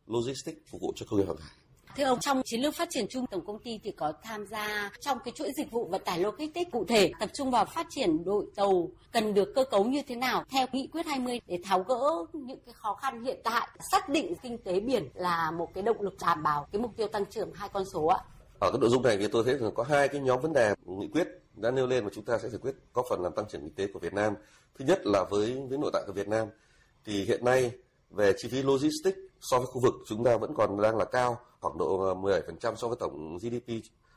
logistics phục vụ cho công nghiệp hàng hải. Thưa ông, trong chiến lược phát triển chung, tổng công ty thì có tham gia trong cái chuỗi dịch vụ vận tải logistics cụ thể, tập trung vào phát triển đội tàu cần được cơ cấu như thế nào theo nghị quyết 20 để tháo gỡ những cái khó khăn hiện tại, xác định kinh tế biển là một cái động lực đảm bảo cái mục tiêu tăng trưởng 2 con số ạ. Ở cái nội dung này thì tôi thấy rằng có 2 cái nhóm vấn đề nghị quyết đã nêu lên mà chúng ta sẽ giải quyết góp phần làm tăng trưởng kinh tế của Việt Nam. Thứ nhất là với nội tại của Việt Nam thì hiện nay về chi phí logistics so với khu vực chúng ta vẫn còn đang là cao, khoảng độ 17% so với tổng GDP,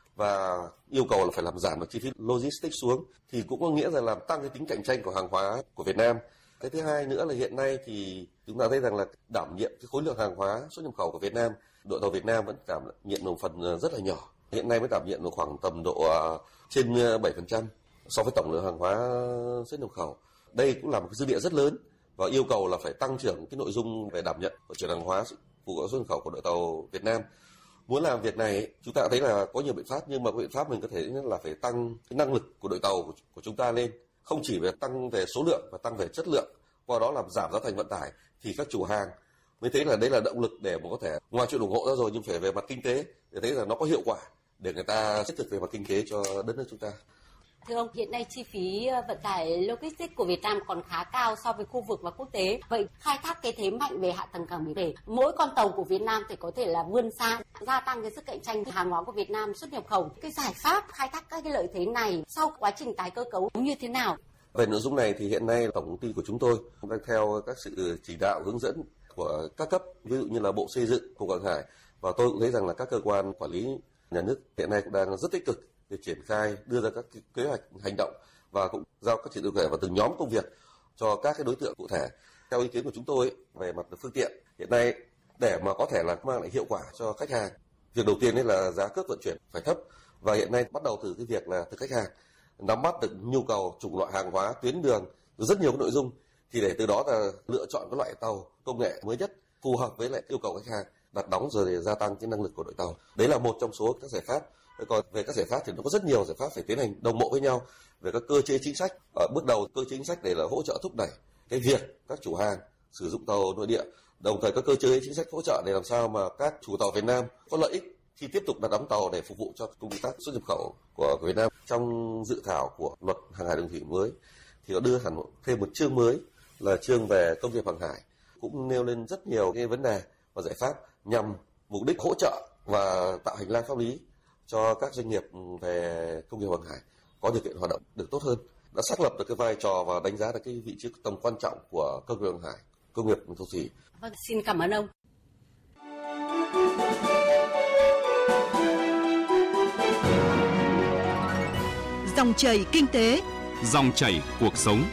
và yêu cầu là phải làm giảm được chi phí logistics xuống thì cũng có nghĩa là làm tăng cái tính cạnh tranh của hàng hóa của Việt Nam. Cái thứ hai nữa là hiện nay thì chúng ta thấy rằng là đảm nhiệm cái khối lượng hàng hóa xuất nhập khẩu của Việt Nam, đội tàu Việt Nam vẫn đảm nhiệm một phần rất là nhỏ. Hiện nay mới đảm nhiệm được khoảng tầm độ trên 7% so với tổng lượng hàng hóa xuất nhập khẩu. Đây cũng là một cái dư địa rất lớn và yêu cầu là phải tăng trưởng cái nội dung về đảm nhận vận chuyển hàng hóa phục vụ xuất nhập khẩu của đội tàu Việt Nam. Muốn làm việc này chúng ta thấy là có nhiều biện pháp, nhưng mà biện pháp mình có thể là phải tăng cái năng lực của đội tàu của chúng ta lên, không chỉ về tăng về số lượng và tăng về chất lượng, qua đó làm giảm giá thành vận tải thì các chủ hàng mới thấy là đây là động lực để mà có thể ngoài chuyện ủng hộ ra rồi nhưng phải về mặt kinh tế để thấy là nó có hiệu quả để người ta thiết thực về mặt kinh tế cho đất nước chúng ta. Thưa ông, hiện nay chi phí vận tải logistics của Việt Nam còn khá cao so với khu vực và quốc tế. Vậy khai thác cái thế mạnh về hạ tầng cảng biển để mỗi con tàu của Việt Nam thì có thể là vươn xa, gia tăng cái sức cạnh tranh hàng hóa của Việt Nam xuất nhập khẩu. Cái giải pháp khai thác các cái lợi thế này sau quá trình tái cơ cấu như thế nào? Về nội dung này thì hiện nay tổng công ty của chúng tôi đang theo các sự chỉ đạo hướng dẫn của các cấp, ví dụ như là Bộ Xây dựng, Cục Hàng hải, và tôi cũng thấy rằng là các cơ quan quản lý nhà nước hiện nay cũng đang rất tích cực để triển khai, đưa ra các kế hoạch hành động và cũng giao các chỉ tiêu cụ thể vào từng nhóm công việc cho các cái đối tượng cụ thể. Theo ý kiến của chúng tôi về mặt phương tiện hiện nay để mà có thể là mang lại hiệu quả cho khách hàng, việc đầu tiên là giá cước vận chuyển phải thấp, và hiện nay bắt đầu từ cái việc là từ khách hàng nắm bắt được nhu cầu chủng loại hàng hóa, tuyến đường, rất nhiều cái nội dung thì để từ đó là lựa chọn các loại tàu công nghệ mới nhất phù hợp với lại yêu cầu khách hàng, đặt đóng rồi để gia tăng cái năng lực của đội tàu. Đấy là một trong số các giải pháp. Còn về các giải pháp thì nó có rất nhiều giải pháp phải tiến hành đồng bộ với nhau về các cơ chế chính sách. Ở bước đầu cơ chế chính sách để là hỗ trợ thúc đẩy cái việc các chủ hàng sử dụng tàu nội địa, đồng thời các cơ chế chính sách hỗ trợ để làm sao mà các chủ tàu Việt Nam có lợi ích khi tiếp tục đặt đóng tàu để phục vụ cho công tác xuất nhập khẩu của Việt Nam. Trong dự thảo của luật hàng hải đường thủy mới thì có đưa hẳn thêm một chương mới là chương về công nghiệp hàng hải, cũng nêu lên rất nhiều cái vấn đề và giải pháp nhằm mục đích hỗ trợ và tạo hành lang pháp lý cho các doanh nghiệp về công nghiệp hàng hải có điều kiện hoạt động được tốt hơn, đã xác lập được cái vai trò và đánh giá được cái vị trí tầm quan trọng của công nghiệp hàng hải, công nghiệp thủy thủy. Vâng, xin cảm ơn ông. Dòng chảy kinh tế, dòng chảy cuộc sống.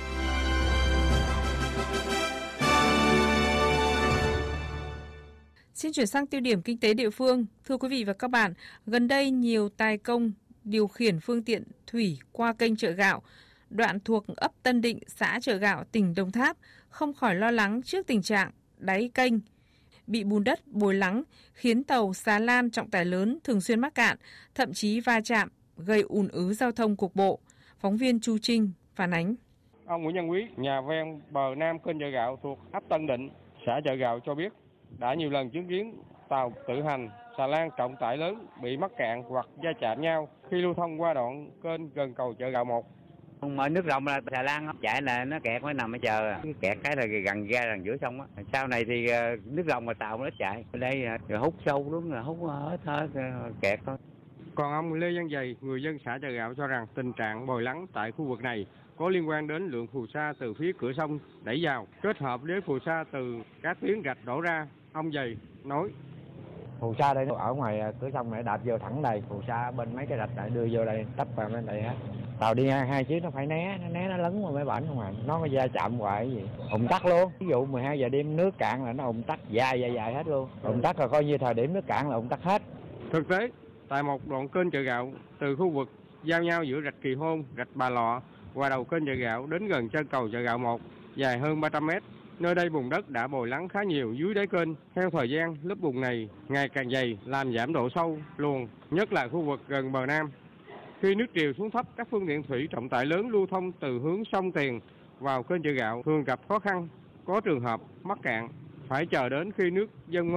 Xin chuyển sang tiêu điểm kinh tế địa phương. Thưa quý vị và các bạn, gần đây nhiều tài công điều khiển phương tiện thủy qua kênh Chợ Gạo, đoạn thuộc ấp Tân Định, xã Chợ Gạo, tỉnh Đồng Tháp, không khỏi lo lắng trước tình trạng đáy kênh bị bùn đất bồi lắng, khiến tàu xà lan trọng tải lớn thường xuyên mắc cạn, thậm chí va chạm, gây ùn ứ giao thông cục bộ. Phóng viên Chu Trinh phản ánh. Ông Nguyễn Văn Quý, nhà ven bờ nam kênh Chợ Gạo thuộc ấp Tân Định, xã Chợ Gạo cho biết đã nhiều lần chứng kiến tàu tự hành, xà lan trọng tải lớn bị mắc cạn hoặc va chạm nhau khi lưu thông qua đoạn kênh gần cầu Chợ Gạo 1. Mở nước rộng là xà lan chạy là nó kẹt mới nằm ở chờ, kẹt cái là gần ra gần giữa sông á. Sau này thì nước rộng mà tàu nó chạy, ở đây hút sâu đúng là hút hết kẹt thôi. Còn ông Lê Văn Dày, người dân xã Chợ Gạo cho rằng tình trạng bồi lắng tại khu vực này có liên quan đến lượng phù sa từ phía cửa sông đẩy vào, kết hợp với phù sa từ các tuyến rạch đổ ra. Ông Dày nói: phù sa đây ở ngoài cửa sông này đạp vô thẳng đây, phù sa bên mấy cái rạch lại đưa vô đây, tấp vào bên đây hết. Tàu đi hai chiếc nó phải né nó lấn qua mấy bển không à, nó có va chạm hoài cái gì, ùn tắc luôn. Ví dụ 12 giờ đêm nước cạn là nó ùn tắc dài hết luôn, ùn tắc là coi như thời điểm nước cạn là ùn tắc hết. Thực tế, tại một đoạn kênh Chợ Gạo từ khu vực giao nhau giữa rạch Kỳ Hôn, rạch Bà Lọ qua đầu kênh Chợ Gạo đến gần chân cầu Chợ Gạo 1 dài hơn 300 mét. Nơi đây bùn đất đã bồi lắng khá nhiều dưới đáy kênh. Theo thời gian, lớp bùn này ngày càng dày làm giảm độ sâu luồng, nhất là khu vực gần bờ nam. Khi nước triều xuống thấp, các phương tiện thủy trọng tải lớn lưu thông từ hướng sông Tiền vào kênh Chợ Gạo thường gặp khó khăn, có trường hợp mắc cạn, phải chờ đến khi nước dâng